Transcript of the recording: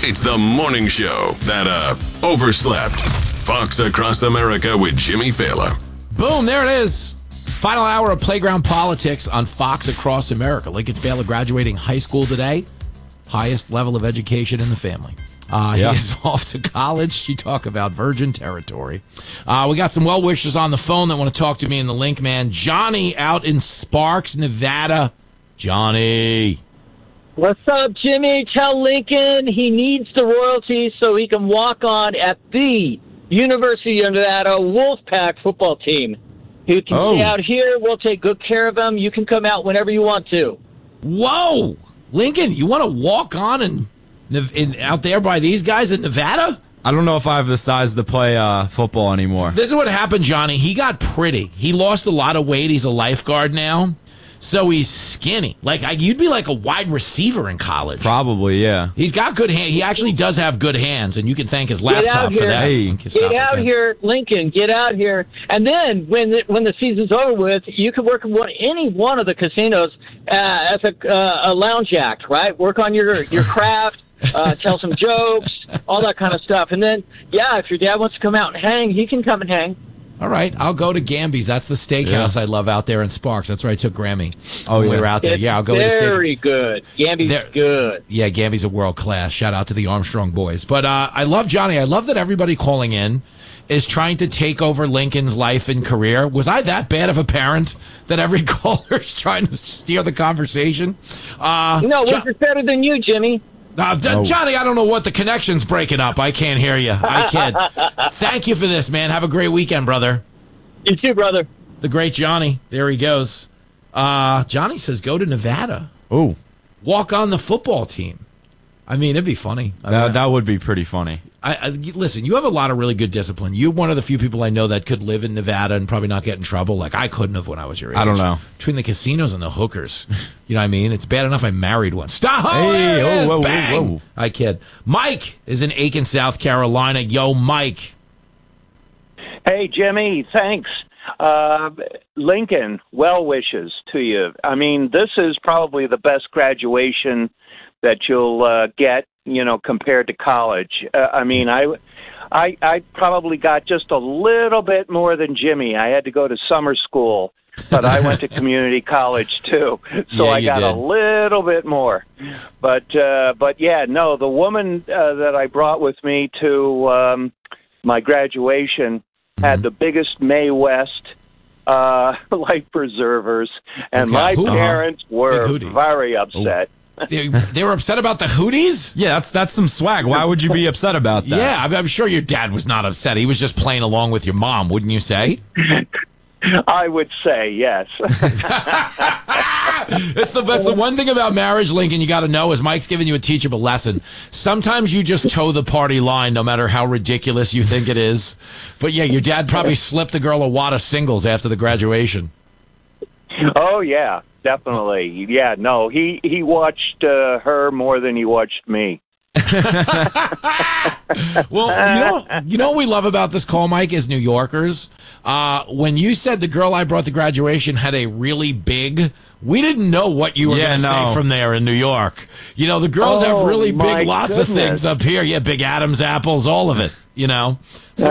It's the morning show that overslept. Fox Across America with Jimmy Fallon. Boom, there it is. Final hour of Playground Politics on Fox Across America. Lincoln Fallon graduating high school today. Highest level of education in the family. He is off to college. You talk about virgin territory. We got some well-wishers on the phone that want to talk to me in the link, man. Johnny out in Sparks, Nevada. Johnny. What's up, Jimmy? Tell Lincoln he needs the royalties so he can walk on at the University of Nevada Wolfpack football team. You can stay out here. We'll take good care of him. You can come out whenever you want to. Whoa! Lincoln, you want to walk on and out there by these guys in Nevada? I don't know if I have the size to play football anymore. This is what happened, Johnny. He got pretty. He lost a lot of weight. He's a lifeguard now. So he's skinny. You'd be like a wide receiver in college. Probably, yeah. He's got good hands. He actually does have good hands, and you can thank his laptop for that. Hey. Get out here, Lincoln. Get out here. And then when the season's over with, you can work in any one of the casinos as a lounge act, right? Work on your craft, tell some jokes, all that kind of stuff. And then, if your dad wants to come out and hang, he can come and hang. All right, I'll go to Gamby's. That's the steakhouse I love out there in Sparks. That's where I took Grammy. We were out there. I'll go to the steak. Very good. Gamby's good. Yeah, Gamby's a world class. Shout out to the Armstrong boys. But I love Johnny. I love that everybody calling in is trying to take over Lincoln's life and career. Was I that bad of a parent that every caller is trying to steer the conversation? No, we're just better than you, Jimmy. Johnny, I don't know what the connection's breaking up. I can't hear you. I kid. Thank you for this, man. Have a great weekend, brother. You too, brother. The great Johnny. There he goes. Johnny says go to Nevada. Oh. Walk on the football team. I mean, it'd be funny. That would be pretty funny. Listen, you have a lot of really good discipline. You're one of the few people I know that could live in Nevada and probably not get in trouble. Like I couldn't have when I was your age. I don't know. Between the casinos and the hookers. You know what I mean? It's bad enough I married one. Stop! Hey, whoa, bang! whoa. I kid. Mike is in Aiken, South Carolina. Yo, Mike. Hey, Jimmy, thanks. Lincoln, well wishes to you. I mean, this is probably the best graduation that you'll get, compared to college. I probably got just a little bit more than Jimmy. I had to go to summer school, but I went to community college too, so I got a little bit more. But the woman that I brought with me to my graduation had the biggest Mae West life preservers, and my parents were very upset. They were upset about the Hooties? Yeah, that's some swag. Why would you be upset about that? Yeah, I'm sure your dad was not upset. He was just playing along with your mom, wouldn't you say? I would say yes. That's the one thing about marriage, Lincoln, you got to know is Mike's giving you a teachable lesson. Sometimes you just toe the party line no matter how ridiculous you think it is. But yeah, your dad probably slipped the girl a wad of singles after the graduation. Oh, yeah, definitely. Yeah, no, he watched her more than he watched me. Well, you know what we love about this call, Mike, is New Yorkers. When you said the girl I brought to graduation had a really big, we didn't know what you were going to say from there in New York. The girls have really big, lots of things up here. Yeah, big Adam's apples, all of it, So